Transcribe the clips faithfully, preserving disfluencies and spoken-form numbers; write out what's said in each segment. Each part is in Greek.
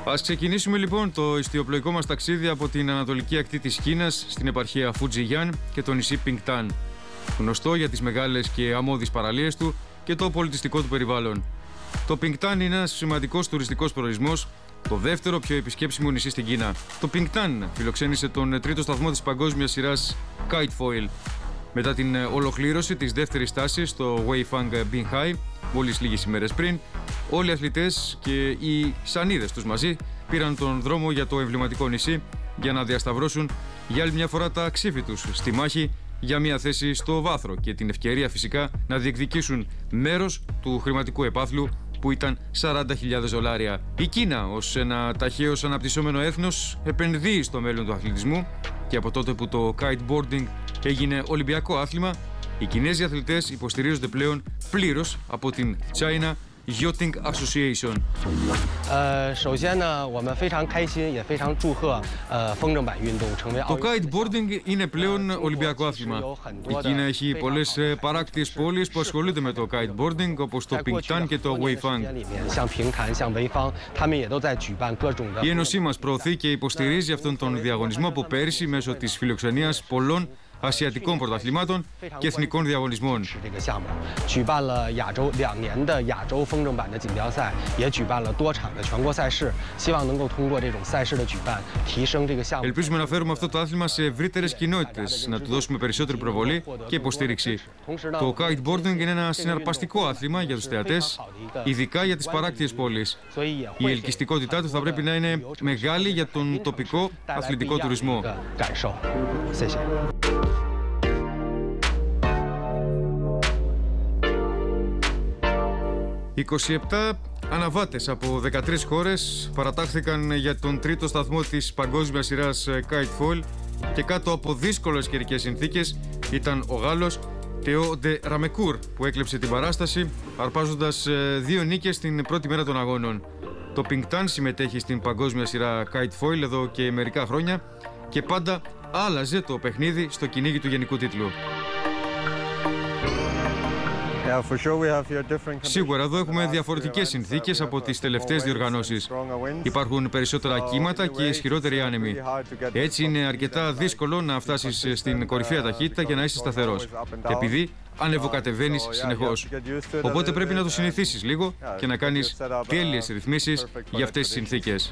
Ας ξεκινήσουμε λοιπόν το ιστιοπλοϊκό μας ταξίδι από την ανατολική ακτή της Κίνας στην επαρχία Φουτζιγιάν και το νησί Πινκτάν, γνωστό για τις μεγάλες και αμμώδεις παραλίες του και το πολιτιστικό του περιβάλλον. Το Πινκτάν είναι ένας σημαντικός τουριστικός προορισμός, το δεύτερο πιο επισκέψιμο νησί στην Κίνα. Το Πινκτάν φιλοξένησε τον τρίτο σταθμό της παγκόσμιας σειράς Kite Foil. Μετά την ολοκλήρωση της δεύτερης στάσης στο Weifang Binhai, μόλις λίγες ημέρες πριν, όλοι οι αθλητές και οι σανίδες τους μαζί πήραν τον δρόμο για το εμβληματικό νησί για να διασταυρώσουν για άλλη μια φορά τα αξίφη τους στη μάχη για μια θέση στο βάθρο και την ευκαιρία φυσικά να διεκδικήσουν μέρος του χρηματικού επάθλου που ήταν σαράντα χιλιάδες δολάρια. Η Κίνα, ως ένα ταχαίως αναπτυσσόμενο έθνος, επενδύει στο μέλλον του αθλητισμού και από τότε που το kiteboarding έγινε ολυμπιακό άθλημα, οι Κινέζοι αθλητές υποστηρίζονται πλέον πλήρως από την China Yachting Association. Το kiteboarding είναι πλέον ολυμπιακό άθλημα. Η Κίνα έχει πολλές παράκτιες πόλεις που ασχολούνται με το kiteboarding, όπως το Πινκτάν και το Weifang. Η Ένωσή μας προωθεί και υποστηρίζει αυτόν τον διαγωνισμό από πέρυσι μέσω της φιλοξενίας πολλών ασιατικών πρωταθλημάτων και εθνικών διαγωνισμών. Ελπίζουμε να φέρουμε αυτό το άθλημα σε ευρύτερες κοινότητες, να του δώσουμε περισσότερη προβολή και υποστήριξη. Το kiteboarding είναι ένα συναρπαστικό άθλημα για τους θεατές, ειδικά για τις παράκτιες πόλεις. Η ελκυστικότητά του θα πρέπει να είναι μεγάλη για τον τοπικό αθλητικό τουρισμό. είκοσι επτά αναβάτες από δεκατρείς χώρες παρατάχθηκαν για τον τρίτο σταθμό της παγκόσμιας σειράς Kite Foil και κάτω από δύσκολες καιρικές συνθήκες ήταν ο Γάλλος Τεό Ντε Ραμεκούρ που έκλεψε την παράσταση αρπάζοντας δύο νίκες στην πρώτη μέρα των αγώνων. Το Πινκτάν συμμετέχει στην παγκόσμια σειρά Kite Foil εδώ και μερικά χρόνια και πάντα άλλαζε το παιχνίδι στο κυνήγι του γενικού τίτλου. Σίγουρα εδώ έχουμε διαφορετικές συνθήκες από τις τελευταίες διοργανώσεις. Υπάρχουν περισσότερα κύματα και ισχυρότεροι άνεμοι. Έτσι είναι αρκετά δύσκολο να φτάσεις στην κορυφαία ταχύτητα και να είσαι σταθερός, επειδή ανεβοκατεβαίνεις συνεχώς. Οπότε πρέπει να το συνηθίσεις λίγο και να κάνεις τέλειες ρυθμίσεις για αυτές τις συνθήκες.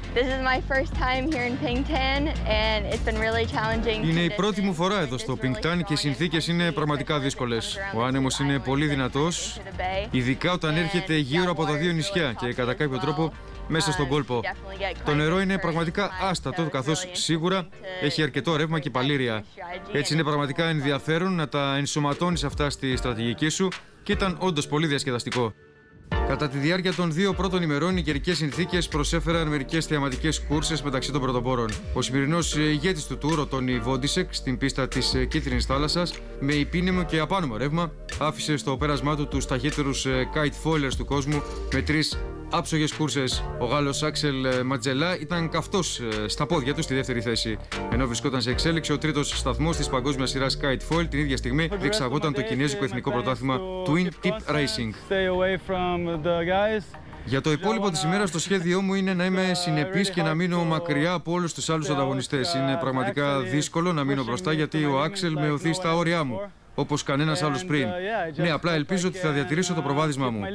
Είναι η πρώτη μου φορά εδώ στο Πινκτάν και οι συνθήκες είναι πραγματικά δύσκολες. Ο άνεμος είναι πολύ δυνατός, ειδικά όταν έρχεται γύρω από τα δύο νησιά και κατά κάποιο τρόπο μέσα στον κόλπο. Το νερό είναι πραγματικά άστατο, καθώς σίγουρα έχει αρκετό ρεύμα και παλήρια. Έτσι είναι πραγματικά ενδιαφέρον να τα ενσωματώνεις αυτά στη στρατηγική σου και ήταν όντως πολύ διασκεδαστικό. Κατά τη διάρκεια των δύο πρώτων ημερών, οι καιρικές συνθήκες προσέφεραν μερικές θεαματικές κούρσες μεταξύ των πρωτοπόρων. Ο σημερινός ηγέτης του Tour, ο Τόνι Βόντισεκ, στην πίστα της Κίτρινης Θάλασσας, με υπήνεμο και απάνομο ρεύμα, άφησε στο πέρασμά του τους ταχύτερους kite foilers του κόσμου με τρεις άψογες κούρσες. Ο Γάλλος Άξελ Ματζελά ήταν καυτός στα πόδια του στη δεύτερη θέση. Ενώ βρισκόταν σε εξέλιξη ο τρίτος σταθμός της παγκόσμιας σειράς Kite Foil, την ίδια στιγμή διεξαγόταν το κινέζικο εθνικό πρωτάθλημα Twin Tip Racing. Για το υπόλοιπο της ημέρας το σχέδιό μου είναι να είμαι συνεπής και να μείνω μακριά από όλους τους άλλους ανταγωνιστές. Είναι πραγματικά δύσκολο να μείνω μπροστά γιατί ο Άξελ με οθεί στα όρια μου, όπως κανένας άλλος πριν. Ναι, απλά ελπίζω ότι θα διατηρήσω το προβάδισμά μου.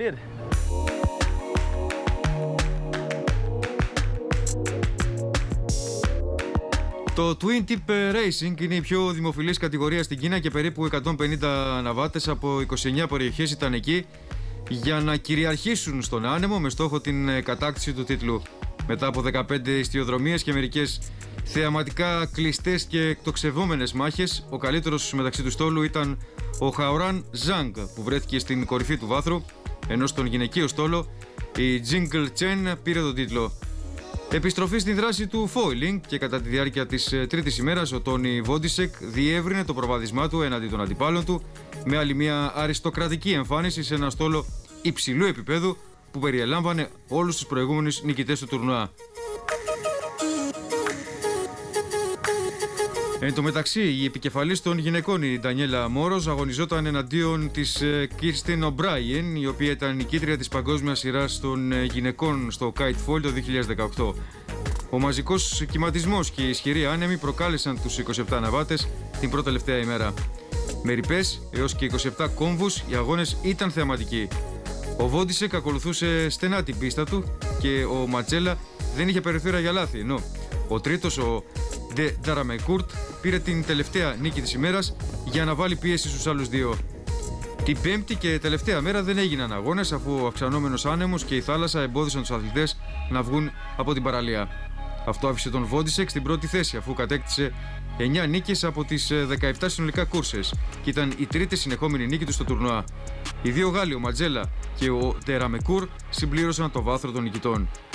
Το Twin Tip Racing είναι η πιο δημοφιλής κατηγορία στην Κίνα και περίπου εκατόν πενήντα αναβάτες από είκοσι εννέα περιοχές ήταν εκεί για να κυριαρχήσουν στον άνεμο με στόχο την κατάκτηση του τίτλου. Μετά από δεκαπέντε ιστιοδρομίες και μερικές θεαματικά κλειστές και εκτοξευόμενες μάχες, ο καλύτερος μεταξύ του στόλου ήταν ο Χαοράν Ζάνγκ που βρέθηκε στην κορυφή του βάθρου, ενώ στον γυναικείο στόλο η Jingle Chen πήρε τον τίτλο. Επιστροφή στην δράση του foiling και κατά τη διάρκεια της τρίτης ημέρας ο Τόνι Βόντισεκ διεύρυνε το προβάδισμά του έναντι των αντιπάλων του με άλλη μια αριστοκρατική εμφάνιση σε ένα στόλο υψηλού επίπεδου που περιελάμβανε όλους τους προηγούμενους νικητές του τουρνουά. Εν τω μεταξύ, η επικεφαλής των γυναικών, η Ντανιέλα Μόρος, αγωνιζόταν εναντίον της Κίρστιν Ομπράιεν, η οποία ήταν νικήτρια της παγκόσμιας σειράς των γυναικών στο Kite Fall το δύο χιλιάδες δεκαοκτώ. Ο μαζικός κυματισμός και η ισχυρή άνεμη προκάλεσαν τους είκοσι επτά αναβάτες την πρώτη τελευταία ημέρα. Με ρηπές έως και είκοσι επτά κόμβους, οι αγώνες ήταν θεαματικοί. Ο Βόντισεκ ακολουθούσε στενά την πίστα του και ο Ματζέλα δεν είχε περιθώρια για λάθη, ενώ ο τρίτος, ο Ντε Νταραμεκούρτ, πήρε την τελευταία νίκη της ημέρας για να βάλει πίεση στους άλλους δύο. Την πέμπτη και τελευταία μέρα δεν έγιναν αγώνες, αφού ο αυξανόμενος άνεμος και η θάλασσα εμπόδισαν τους αθλητές να βγουν από την παραλία. Αυτό άφησε τον Βόντισεκ στην πρώτη θέση, αφού κατέκτησε εννιά νίκες από τις δεκαεπτά συνολικά κούρσες και ήταν η τρίτη συνεχόμενη νίκη του στο τουρνουά. Οι δύο Γάλλοι, ο Ματζέλα και ο Ντε Ραμεκούρ, συμπλήρωσαν το βάθρο των νικητών.